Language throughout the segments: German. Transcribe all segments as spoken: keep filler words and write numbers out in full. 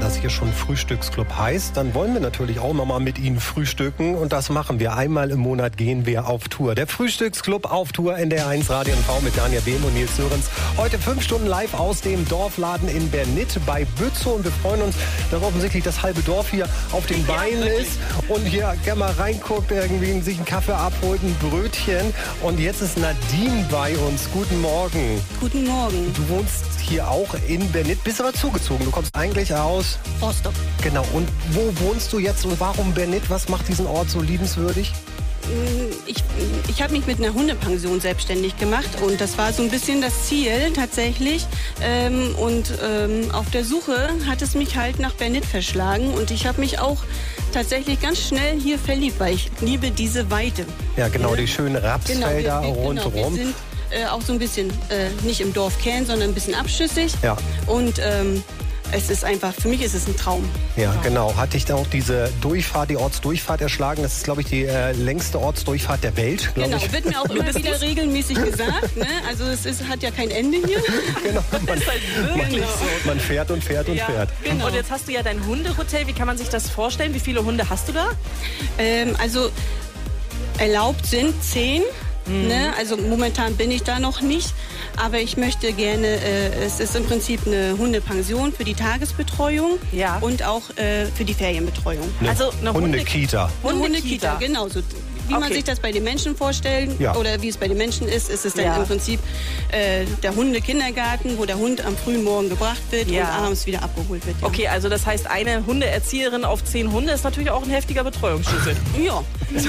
das hier schon Frühstücksclub heißt, dann wollen wir natürlich auch noch mal mit Ihnen frühstücken. Und das machen wir. Einmal im Monat gehen wir auf Tour. Der Frühstücksclub auf Tour in der eins Radio und V mit Daniel Behm und Nils Sörens. Heute fünf Stunden live aus dem Dorfladen in Bernit bei Bützow. Und wir freuen uns, dass offensichtlich das halbe Dorf hier auf den Beinen ja, ist. Und hier gerne mal reinguckt, irgendwie sich einen Kaffee abholt, ein Brötchen. Und jetzt ist Nadine bei uns. Guten Morgen. Guten Morgen. Du wohnst hier auch in Bernit, bist aber zugezogen. Du kommst eigentlich aus Rostock. Genau. Und wo wohnst du jetzt und warum Bernit? Was macht diesen Ort so liebenswürdig? Ich, ich habe mich mit einer Hundepension selbstständig gemacht und das war so ein bisschen das Ziel tatsächlich. Ähm, und ähm, auf der Suche hat es mich halt nach Bernit verschlagen und ich habe mich auch tatsächlich ganz schnell hier verliebt, weil ich liebe diese Weite. Ja, genau, ja. Die schönen Rapsfelder genau, wir, wir, rundherum. Genau, wir sind äh, auch so ein bisschen, äh, nicht im Dorfkern, sondern ein bisschen abschüssig. Ja. Und ähm, es ist einfach, für mich ist es ein Traum. Ja, genau. Hat dich da auch diese Durchfahrt, die Ortsdurchfahrt erschlagen? Das ist, glaube ich, die äh, längste Ortsdurchfahrt der Welt. Genau, ich. wird mir auch immer wieder regelmäßig gesagt. Ne? Also es ist, hat ja kein Ende hier. Genau, man, das ist halt wirklich man, so. Man fährt und fährt und ja, fährt. Genau. Und jetzt hast du ja dein Hundehotel. Wie kann man sich das vorstellen? Wie viele Hunde hast du da? Ähm, also erlaubt sind zehn. Mhm. Ne? Also momentan bin ich da noch nicht, aber ich möchte gerne, äh, es ist im Prinzip eine Hundepension für die Tagesbetreuung ja. und auch äh, für die Ferienbetreuung. Eine also eine Hundekita. Eine Hundekita, genau. So, wie okay. man sich das bei den Menschen vorstellt ja. oder wie es bei den Menschen ist, ist es dann ja. im Prinzip äh, der Hundekindergarten, wo der Hund am frühen Morgen gebracht wird ja. und abends wieder abgeholt wird. Ja. Okay, also das heißt, eine Hundeerzieherin auf zehn Hunde ist natürlich auch ein heftiger Betreuungsschlüssel. Ja.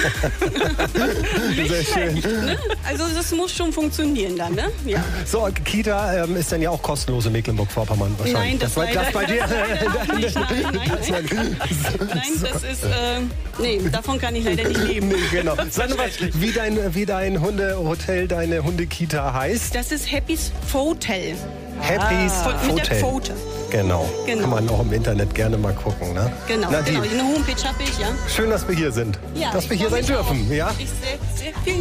Sehr schön. Ne? Also das muss schon funktionieren dann, ne? Ja. So, Kita ähm, ist dann ja auch kostenlos in Mecklenburg-Vorpommern wahrscheinlich. Nein, das, das war das bei dir. Nein, nicht, nein, nein, nein. Nein, das ist, äh, nee, davon kann ich leider nicht leben. Nee, genau. Sag mal, wie dein, wie dein Hundehotel, deine Hundekita heißt. Das ist Happy's Pfotel. Happy's ah. Mit der Pfote. Genau. genau. Kann man auch im Internet gerne mal gucken. Ne? Genau, Nadine, genau. Eine Homepage habe ich, ja. Schön, dass wir hier sind. Ja, dass wir hier sein dürfen. Ja? Ich sehr, sehr vielen